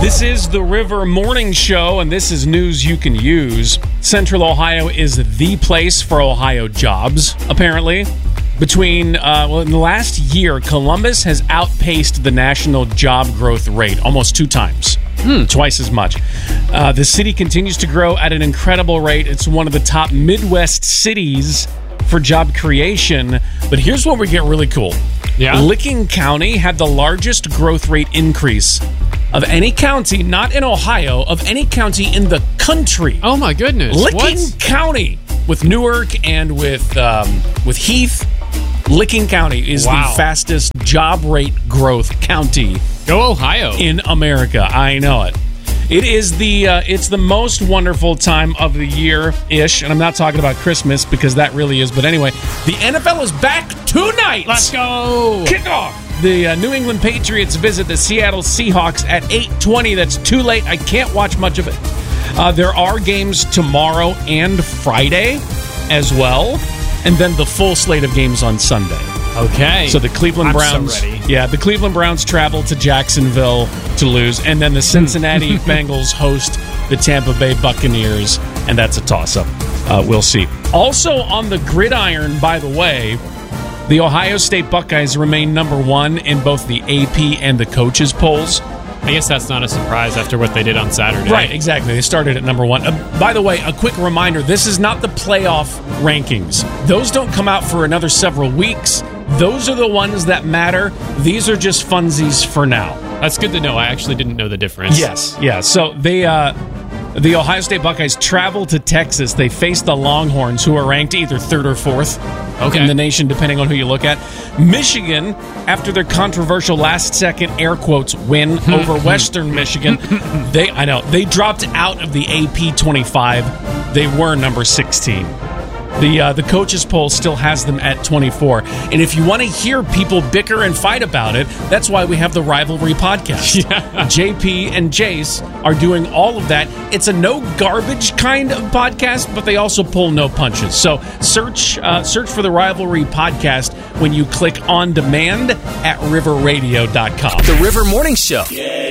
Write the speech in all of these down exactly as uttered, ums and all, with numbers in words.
This is the River Morning Show, and this is news you can use. Central Ohio is the place for Ohio jobs, apparently. Between, uh, well, in the last year, Columbus has outpaced the national job growth rate almost two times. Hmm. Twice as much. Uh, the city continues to grow at an incredible rate. It's one of the top Midwest cities for job creation. But here's where we get really cool. Yeah. Licking County had the largest growth rate increase of any county, not in Ohio, of any county in the country. Oh my goodness. Licking what? County with Newark and with um, with Heath. Licking County is Wow. the fastest job rate growth county Go Ohio. in America. I know it. It is the uh, it's the most wonderful time of the year ish, and I'm not talking about Christmas because that really is. But anyway, the N F L is back tonight. Let's go. Kickoff. The uh, New England Patriots visit the Seattle Seahawks at eight twenty. That's too late. I can't watch much of it. Uh, there are games tomorrow and Friday as well, and then the full slate of games on Sunday. Okay. So the Cleveland I'm Browns, so ready. yeah, the Cleveland Browns travel to Jacksonville to lose, and then the Cincinnati Bengals host the Tampa Bay Buccaneers, and that's a toss-up. Uh, we'll see. Also on the gridiron, by the way, the Ohio State Buckeyes remain number one in both the A P and the coaches polls. I guess that's not a surprise after what they did on Saturday. Right, exactly. They started at number one. Uh, by the way, a quick reminder, this is not the playoff rankings. Those don't come out for another several weeks. Those are the ones that matter. These are just funsies for now. That's good to know. I actually didn't know the difference. Yes, yeah. So they, uh, the Ohio State Buckeyes travel to Texas. They face the Longhorns, who are ranked either third or fourth Okay. in the nation, depending on who you look at. Michigan, after their controversial last-second air quotes win over Western Michigan, they I know they dropped out of the A P twenty-five. They were number sixteen. The uh, the coaches poll still has them at twenty-four. And if you want to hear people bicker and fight about it, that's why we have the Rivalry podcast. Yeah. J P and Jace are doing all of that. It's a no garbage kind of podcast, but they also pull no punches. So search uh, search for the Rivalry podcast when you click on demand at river radio dot com. The River Morning Show.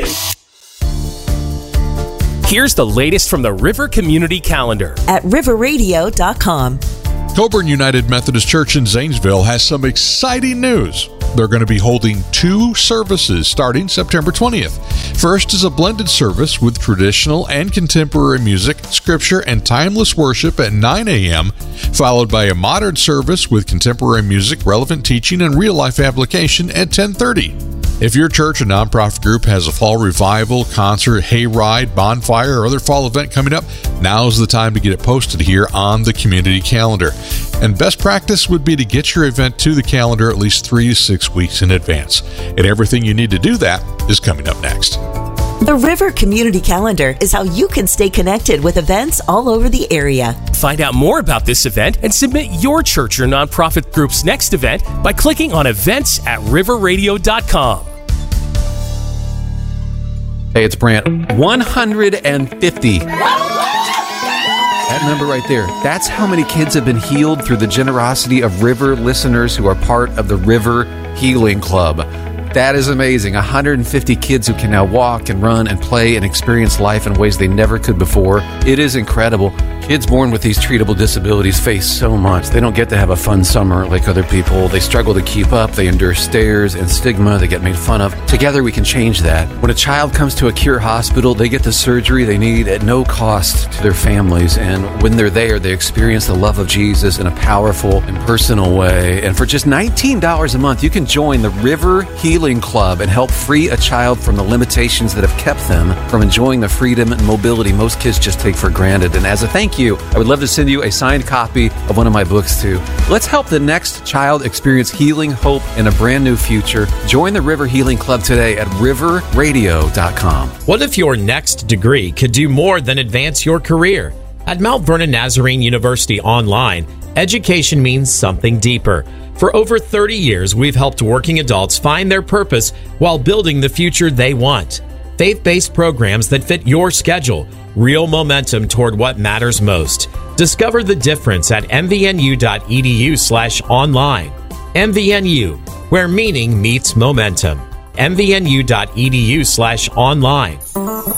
Here's the latest from the River Community Calendar at river radio dot com. Coburn United Methodist Church in Zanesville has some exciting news. They're going to be holding two services starting September twentieth. First is a blended service with traditional and contemporary music, scripture, and timeless worship at nine a.m., followed by a modern service with contemporary music, relevant teaching, and real-life application at ten thirty. If your church or nonprofit group has a fall revival, concert, hayride, bonfire, or other fall event coming up, now's the time to get it posted here on the community calendar. And best practice would be to get your event to the calendar at least three to six weeks in advance. And everything you need to do that is coming up next. The River Community Calendar is how you can stay connected with events all over the area. Find out more about this event and submit your church or nonprofit group's next event by clicking on events at river radio dot com. Hey, it's Brant. one hundred fifty. That number right there, that's how many kids have been healed through the generosity of River listeners who are part of the River Healing Club. That is amazing. one hundred fifty kids who can now walk and run and play and experience life in ways they never could before. It is incredible. Kids born with these treatable disabilities face so much. They don't get to have a fun summer like other people. They struggle to keep up. They endure stares and stigma. They get made fun of. Together we can change that. When a child comes to a Cure hospital, they get the surgery they need at no cost to their families. And when they're there, they experience the love of Jesus in a powerful and personal way. And for just nineteen dollars a month, you can join the River Healing Club and help free a child from the limitations that have kept them from enjoying the freedom and mobility most kids just take for granted. And as a thank you, I would love to send you a signed copy of one of my books too. Let's help the next child experience healing, hope, and a brand new future. Join the River Healing Club today at river radio dot com. What if your next degree could do more than advance your career? At Mount Vernon Nazarene University Online, education means something deeper. For over thirty years, we've helped working adults find their purpose while building the future they want. Faith-based programs that fit your schedule. Real momentum toward what matters most. Discover the difference at m v n u dot e d u slash online. M V N U, where meaning meets momentum. m v n u dot e d u slash online.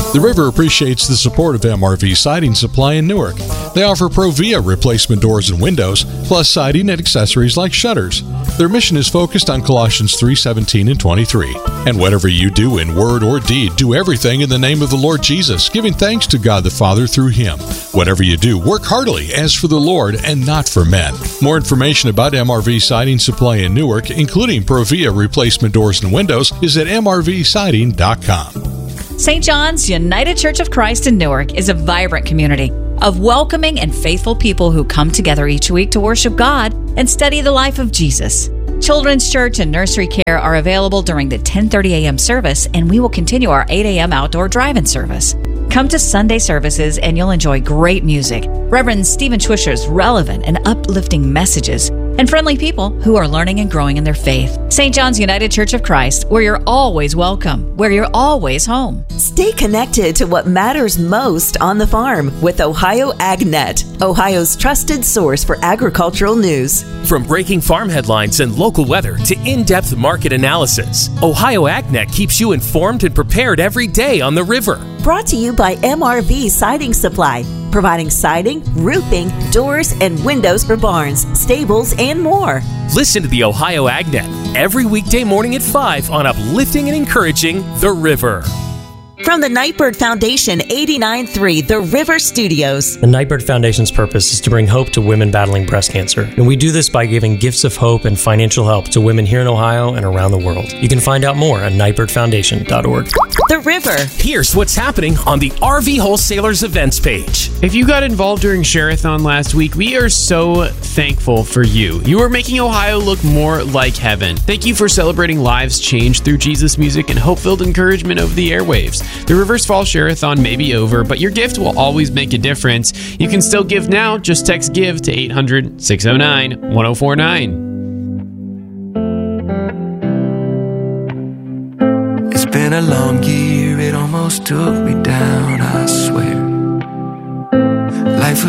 The River appreciates the support of M R V Siding Supply in Newark. They offer Provia replacement doors and windows, plus siding and accessories like shutters. Their mission is focused on Colossians three seventeen and twenty-three. And whatever you do in word or deed, do everything in the name of the Lord Jesus, giving thanks to God the Father through Him. Whatever you do, work heartily as for the Lord and not for men. More information about M R V Siding Supply in Newark, including Provia replacement doors and windows, is at m r v siding dot com. Saint John's United Church of Christ in Newark is a vibrant community of welcoming and faithful people who come together each week to worship God and study the life of Jesus. Children's church and nursery care are available during the ten thirty a.m. service, and we will continue our eight a.m. outdoor drive-in service. Come to Sunday services and you'll enjoy great music, Reverend Stephen Twisher's relevant and uplifting messages, and friendly people who are learning and growing in their faith. Saint John's United Church of Christ, where you're always welcome, where you're always home. Stay connected to what matters most on the farm with Ohio AgNet, Ohio's trusted source for agricultural news. From breaking farm headlines and local weather to in-depth market analysis, Ohio AgNet keeps you informed and prepared every day on the river. Brought to you by M R V Siding Supply, providing siding, roofing, doors, and windows for barns, stables, and more. Listen to the Ohio AgNet every weekday morning at five on uplifting and encouraging the river. From the Nightbird Foundation, eighty-nine point three The River Studios. The Nightbird Foundation's purpose is to bring hope to women battling breast cancer. And we do this by giving gifts of hope and financial help to women here in Ohio and around the world. You can find out more at nightbird foundation dot org. The River. Here's what's happening on the R V Wholesalers events page. If you got involved during Share-a-thon last week, we are so thankful for you. You are making Ohio look more like heaven. Thank you for celebrating lives changed through Jesus music and hope-filled encouragement over the airwaves. The Reverse Fall Share-a-thon may be over, but your gift will always make a difference. You can still give now. Just text GIVE to eight hundred, six oh nine, one oh four nine. It's been a long year, it almost took me down, I swear.